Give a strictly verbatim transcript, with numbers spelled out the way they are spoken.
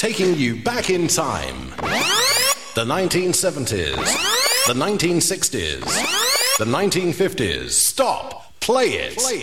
taking you back in time. The nineteen seventies, the nineteen sixties, the nineteen fifties. Stop. Play it. Play it.